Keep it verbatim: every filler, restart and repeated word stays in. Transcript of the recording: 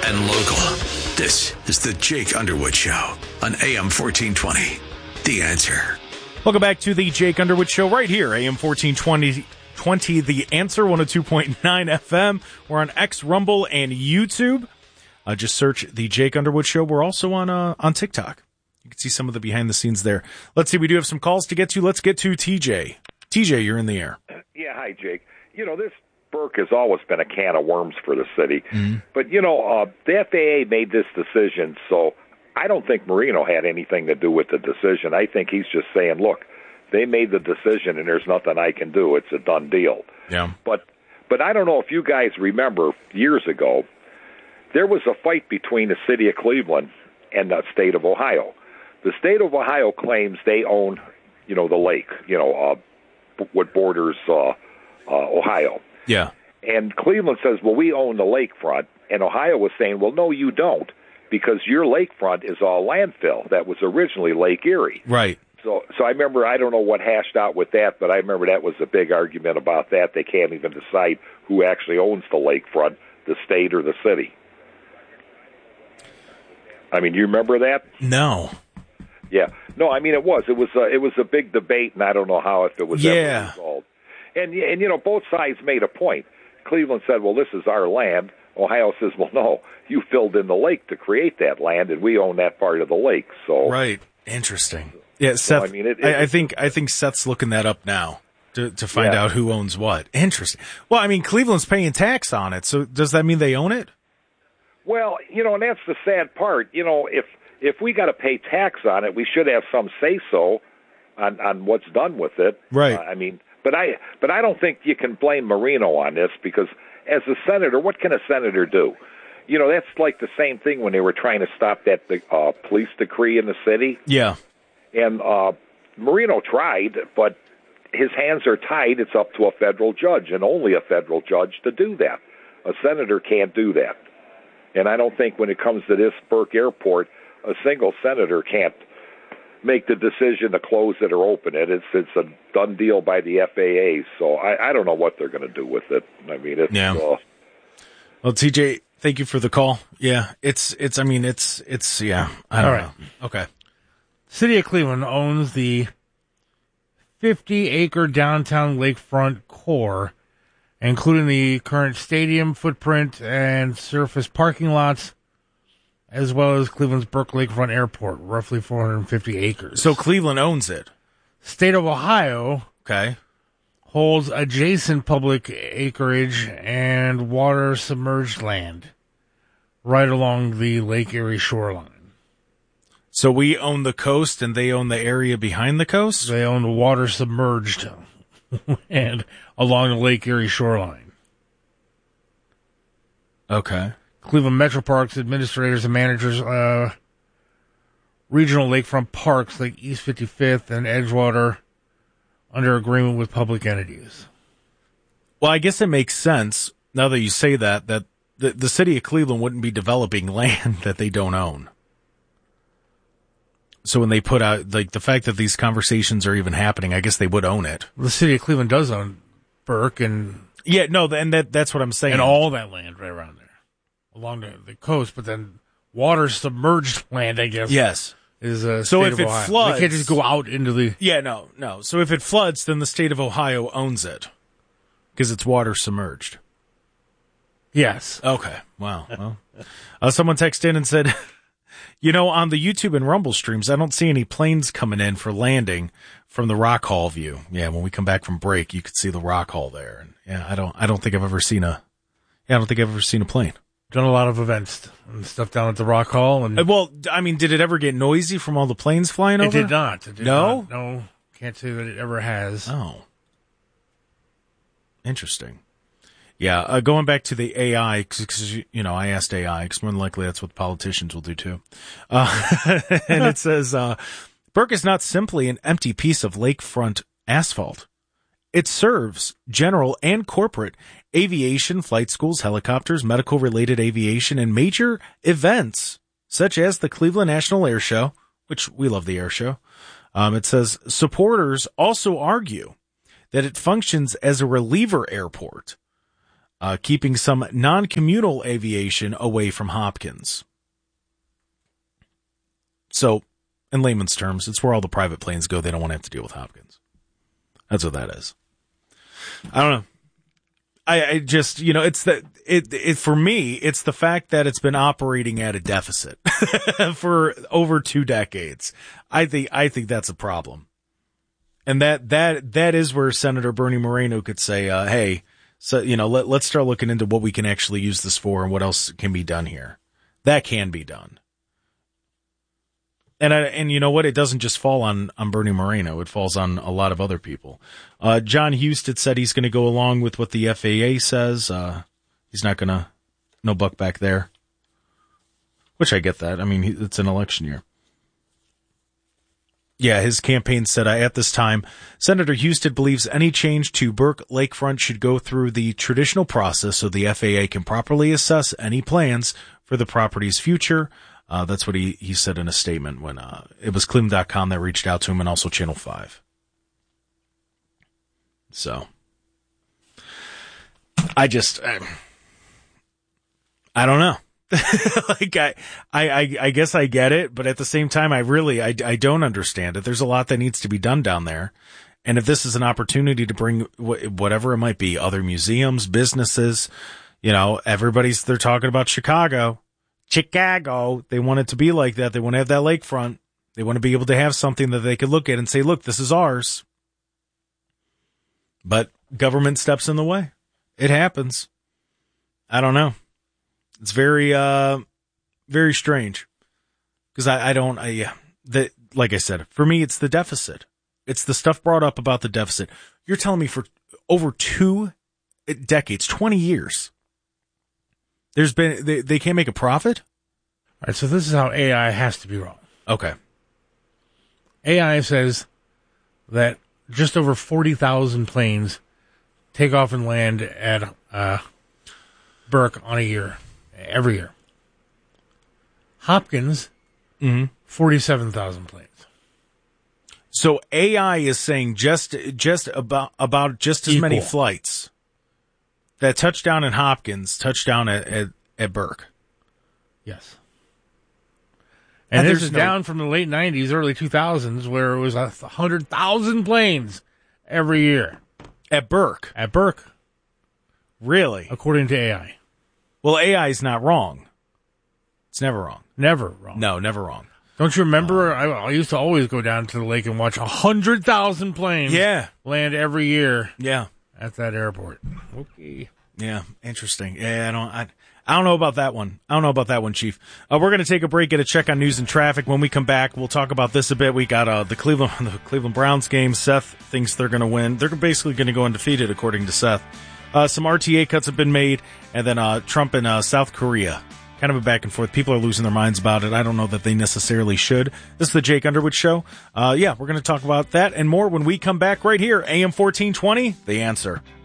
and local. This is the Jake Underwood Show on A M fourteen twenty. The Answer. Welcome back to the Jake Underwood Show right here, A M fourteen twenty, twenty The Answer, one oh two point nine F M. We're on X, Rumble, and YouTube. Uh, just search the Jake Underwood Show. We're also on uh, on TikTok. You can see some of the behind the scenes there. Let's see, we do have some calls to get to. Let's get to T J. T J, you're in the air. Yeah, hi, Jake. You know, this Burke has always been a can of worms for the city. Mm-hmm. But, you know, uh, the F A A made this decision, so I don't think Marino had anything to do with the decision. I think he's just saying, look, they made the decision and there's nothing I can do. It's a done deal. Yeah. But, but I don't know if you guys remember years ago, there was a fight between the city of Cleveland and the state of Ohio. The state of Ohio claims they own, you know, the lake, you know, uh, what borders uh, uh, Ohio. Yeah. And Cleveland says, well, we own the lakefront. And Ohio was saying, well, no, you don't, because your lakefront is all landfill. That was originally Lake Erie. Right. So so I remember, I don't know what hashed out with that, but I remember that was a big argument about that. They can't even decide who actually owns the lakefront, the state or the city. I mean, you remember that? No. Yeah. No, I mean, it was. It was a, it was a big debate, and I don't know how if it was yeah. ever resolved. And, and, you know, both sides made a point. Cleveland said, well, this is our land. Ohio says, well, no, you filled in the lake to create that land, and we own that part of the lake. So Right. Interesting. Yeah, Seth, so, I, mean, it, it, I, I think I think Seth's looking that up now to, to find yeah. out who owns what. Interesting. Well, I mean, Cleveland's paying tax on it, so does that mean they own it? Well, you know, and that's the sad part. You know, if if we got to pay tax on it, we should have some say-so on, on what's done with it. Right. Uh, I mean, but I but I don't think you can blame Marino on this, because as a senator, what can a senator do? You know, that's like the same thing when they were trying to stop that uh, police decree in the city. Yeah. And uh, Marino tried, but his hands are tied. It's up to a federal judge, and only a federal judge to do that. A senator can't do that. And I don't think when it comes to this Burke Airport, a single senator can't make the decision to close it or open it. It's it's a done deal by the F A A. So I, I don't know what they're going to do with it. I mean, it's yeah. Uh, well, T J, thank you for the call. Yeah, it's it's. I mean, it's it's. Yeah, I don't All right. know. Okay. City of Cleveland owns the fifty-acre downtown lakefront core, including the current stadium footprint and surface parking lots, as well as Cleveland's Burke Lakefront Airport, roughly four hundred fifty acres. So Cleveland owns it. State of Ohio Okay. holds adjacent public acreage and water submerged land right along the Lake Erie shoreline. So we own the coast and they own the area behind the coast? They own the water submerged and along the Lake Erie shoreline. Okay. Cleveland Metro Parks administrators and managers, uh, regional lakefront parks like East fifty-fifth and Edgewater under agreement with public entities. Well, I guess it makes sense, now that you say that, that the, the city of Cleveland wouldn't be developing land that they don't own. So when they put out, like, the fact that these conversations are even happening, I guess they would own it. The city of Cleveland does own Burke and Yeah, no, and that that's what I'm saying. and all that land right around there, along the, the coast. But then water submerged land, I guess. Yes. Is uh, So state if of it Ohio. floods- they can't just go out into the. Yeah, no, no. So if it floods, then the state of Ohio owns it because it's water submerged. Yes. Okay. Wow. Well, uh, someone texted in and said, you know, on the YouTube and Rumble streams, I don't see any planes coming in for landing from the Rock Hall view. Yeah, when we come back from break, you could see the Rock Hall there. And yeah, I don't, I don't think I've ever seen a, yeah, I don't think I've ever seen a plane. Done a lot of events and stuff down at the Rock Hall, and Uh, Well, I mean, did it ever get noisy from all the planes flying it over? did not. It did No? not. No, can't say that it ever has. Oh. Interesting. Yeah, uh, going back to the A I, because, you know, I asked A I, because more than likely that's what politicians will do too. Uh, and it says, uh, Burke is not simply an empty piece of lakefront asphalt. It serves general and corporate aviation, flight schools, helicopters, medical-related aviation, and major events, such as the Cleveland National Air Show, which we love the air show. Um, it says, supporters also argue that it functions as a reliever airport uh, keeping some non-communal aviation away from Hopkins. So, in layman's terms, it's where all the private planes go. They don't want to have to deal with Hopkins. That's what that is. I don't know. I, I just, you know, it's the, it, it, for me, it's the fact that it's been operating at a deficit for over two decades. I think, I think that's a problem. And that, that, that is where Senator Bernie Moreno could say, uh, hey, so, you know, let, let's start looking into what we can actually use this for and what else can be done here. That can be done. And I, and you know what? It doesn't just fall on, on Bernie Moreno. It falls on a lot of other people. Uh, John Husted said he's going to go along with what the F A A says. Uh, he's not going to, no buck back there. Which I get that. I mean, it's an election year. Yeah, his campaign said, uh, at this time, Senator Husted believes any change to Burke Lakefront should go through the traditional process so the F A A can properly assess any plans for the property's future. Uh, that's what he, he said in a statement when, uh, it was Cleveland dot com that reached out to him and also Channel five. So, I just, I, I don't know. like, I, I, I guess I get it, but at the same time, I really, I, I don't understand it. There's a lot that needs to be done down there. And if this is an opportunity to bring wh- whatever it might be, other museums, businesses, you know, everybody's, they're talking about Chicago. Chicago, they want it to be like that. They want to have that lakefront. They want to be able to have something that they could look at and say, look, this is ours. But government steps in the way. It happens. I don't know. It's very, uh, very strange. Because I, I don't, I, yeah, the, like I said, for me, it's the deficit. It's the stuff brought up about the deficit. You're telling me for over two decades, twenty years, There's been, they, they can't make a profit? All right, so this is how A I has to be wrong. Okay. A I says that just over forty thousand planes take off and land at uh, Burke on a year, every year. Hopkins, mm-hmm. forty-seven thousand planes. So A I is saying just just about about just as Equal. many flights. That touchdown in Hopkins, touchdown at, at, at Burke. Yes. And, And this there's is no- down from the late nineties, early two thousands, where it was one hundred thousand planes every year At Burke. at Burke, Really? according to A I. Well, A I is not wrong. It's never wrong. Never wrong. No, never wrong. Don't you remember? I, I used to always go down to the lake and watch one hundred thousand planes Yeah. land every year Yeah. at that airport. Okay. Yeah. Interesting. Yeah, I don't, I, I don't know about that one. I don't know about that one, Chief. Uh, we're going to take a break, get a check on news and traffic. When we come back, we'll talk about this a bit. We got, uh, the Cleveland, the Cleveland Browns game. Seth thinks they're going to win. They're basically going to go undefeated, according to Seth. Uh, some R T A cuts have been made, and then, uh, Trump and, uh, South Korea. Kind of a back and forth. People are losing their minds about it. I don't know that they necessarily should. This is the Jake Underwood Show. Uh, yeah, we're going to talk about that and more when we come back right here. A M fourteen twenty, The Answer.